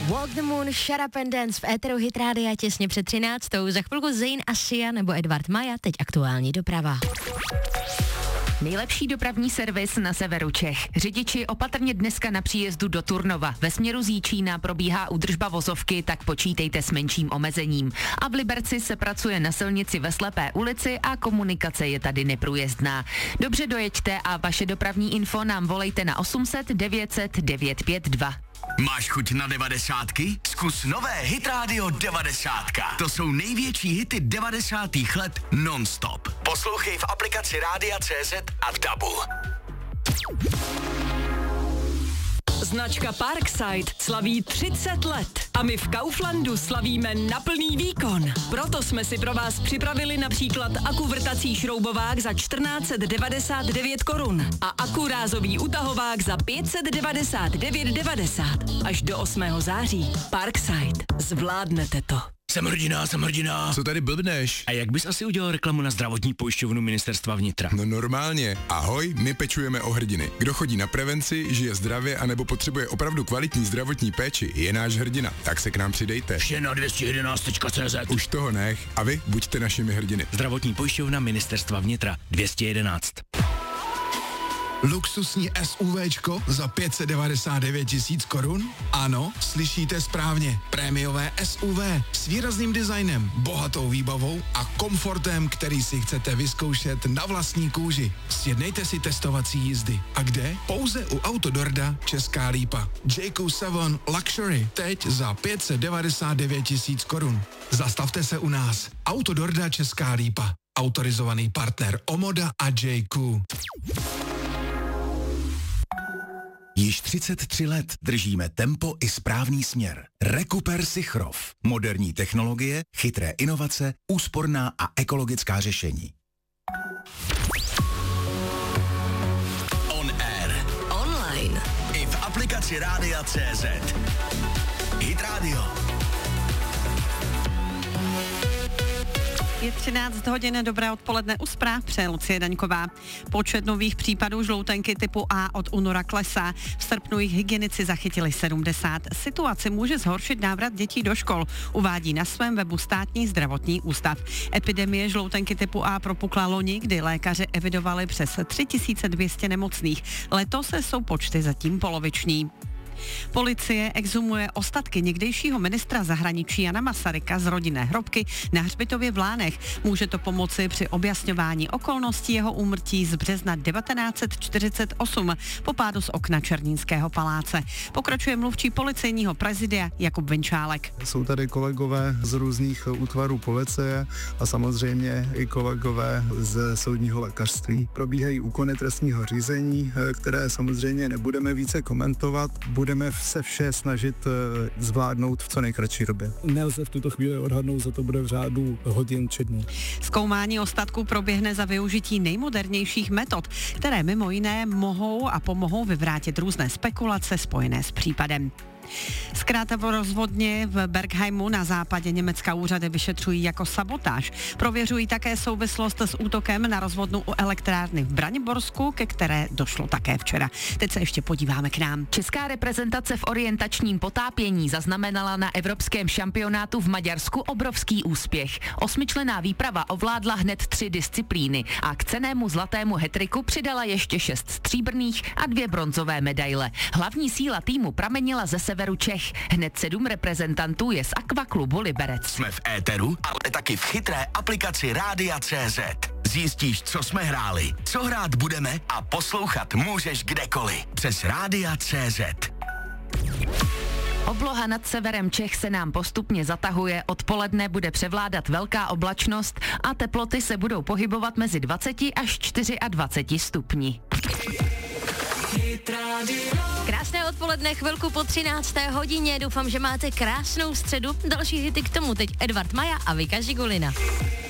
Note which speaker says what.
Speaker 1: Walk the Moon, Shut Up and Dance v éteru Hit Rádia těsně před 13. Za chvilku Zayn a Sia nebo Edvard Maja, teď aktuální doprava.
Speaker 2: Nejlepší dopravní servis na severu Čech. Řidiči opatrně dneska na příjezdu do Turnova. Ve směru z Jíčína probíhá údržba vozovky, tak počítejte s menším omezením. A v Liberci se pracuje na silnici ve Slepé ulici a komunikace je tady neprůjezdná. Dobře dojeďte a vaše dopravní info nám volejte na 800 900 952.
Speaker 3: Máš chuť na 90? Zkus nové Hit Radio 90. To jsou největší hity 90. let non-stop. Poslouchej v aplikaci Rádia.cz a v DABu.
Speaker 4: Značka Parkside slaví 30 let a my v Kauflandu slavíme na plný výkon. Proto jsme si pro vás připravili například akuvrtací šroubovák za 1499 korun a akurázový utahovák za 599,90. Až do 8. září. Parkside. Zvládnete to.
Speaker 3: Jsem hrdina.
Speaker 5: Co tady blbneš?
Speaker 3: A jak bys asi udělal reklamu na zdravotní pojišťovnu Ministerstva vnitra?
Speaker 5: No normálně. Ahoj, my pečujeme o hrdiny. Kdo chodí na prevenci, žije zdravě anebo potřebuje opravdu kvalitní zdravotní péči, je náš hrdina. Tak se k nám přidejte.
Speaker 3: Vše na 211.cz.
Speaker 5: Už toho nech. A vy buďte našimi hrdiny.
Speaker 3: Zdravotní pojišťovna Ministerstva vnitra 211.
Speaker 6: Luxusní SUVčko za 599 000 korun? Ano, slyšíte správně. Prémiové SUV s výrazným designem, bohatou výbavou a komfortem, který si chcete vyzkoušet na vlastní kůži. Sjednejte si testovací jízdy. A kde? Pouze u Autodorda Česká Lípa. JQ7 Luxury teď za 599 000 korun. Zastavte se u nás. Autodorda Česká Lípa. Autorizovaný partner Omoda a JQ.
Speaker 7: Již 33 let držíme tempo i správný směr. Rekuper Sichrov. Moderní technologie, chytré inovace, úsporná a ekologická řešení.
Speaker 3: On air.
Speaker 1: Online.
Speaker 3: I v aplikaci Rádia.cz. Hit Radio.
Speaker 8: Je 13 hodin, dobré odpoledne u zpráv, přeje Lucie Daňková. Počet nových případů žloutenky typu A od února klesá. V srpnu jich hygienici zachytili 70. Situaci může zhoršit návrat dětí do škol, uvádí na svém webu Státní zdravotní ústav. Epidemie žloutenky typu A propukla loni, kdy lékaři evidovali přes 3200 nemocných. Letos jsou počty zatím poloviční. Policie exhumuje ostatky někdejšího ministra zahraničí Jana Masaryka z rodinné hrobky na hřbitově v Lánech. Může to pomoci při objasňování okolností jeho úmrtí z března 1948 po pádu z okna Černínského paláce. Pokračuje mluvčí policejního prezidia Jakub Vinčálek.
Speaker 9: Jsou tady kolegové z různých útvarů policie a samozřejmě i kolegové z soudního lékařství. Probíhají úkony trestního řízení, které samozřejmě nebudeme více komentovat. Budeme se vše snažit zvládnout v co nejkratší době. Nelze v tuto chvíli odhadnout, za to bude v řádu hodin či dnů.
Speaker 8: Zkoumání ostatků proběhne za využití nejmodernějších metod, které mimo jiné mohou a pomohou vyvrátit různé spekulace spojené s případem. Zkrátka rozvodně v Bergheimu na západě Německa úřady vyšetřují jako sabotáž. Prověřují také souvislost s útokem na rozvodnu u elektrárny v Braniborsku, ke které došlo také včera. Teď se ještě podíváme k nám.
Speaker 2: Česká reprezentace v orientačním potápění zaznamenala na evropském šampionátu v Maďarsku obrovský úspěch. 8členná výprava ovládla hned 3 disciplíny a k cennému zlatému hetriku přidala ještě 6 stříbrných a 2 bronzové medaile. Hlavní síla týmu pramenila ze severu Čech. Hned 7 reprezentantů je z Akvaklubu Liberec.
Speaker 3: Jsme v éteru, ale taky v chytré aplikaci Rádia.cz. Zjistíš, co jsme hráli, co hrát budeme a poslouchat můžeš kdekoliv. Přes Rádia.cz.
Speaker 2: Obloha nad severem Čech se nám postupně zatahuje, odpoledne bude převládat velká oblačnost a teploty se budou pohybovat mezi 20 až 24 stupni.
Speaker 1: Krásné odpoledne, chvilku po 13. hodině. Doufám, že máte krásnou středu. Další hity k tomu teď Edvard Maja a Vika Žigulina.